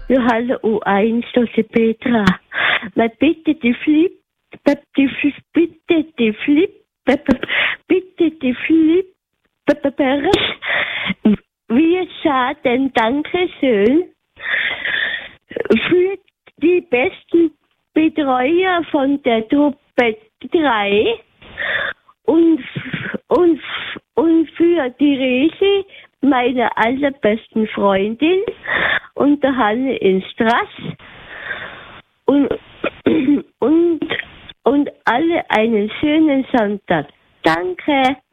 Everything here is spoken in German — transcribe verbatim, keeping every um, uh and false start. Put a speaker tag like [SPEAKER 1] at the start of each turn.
[SPEAKER 1] Johanna U eins, das ist Petra. Weil bitte die Flip, die Flip, bitte die Flip, bitte die Flip, wir sagen Dankeschön für die besten Betreuer von der Truppe drei und, und, und für die Resi, meine allerbesten Freundin, und der Hanne in Straß und, und, und alle einen schönen Sonntag. Danke.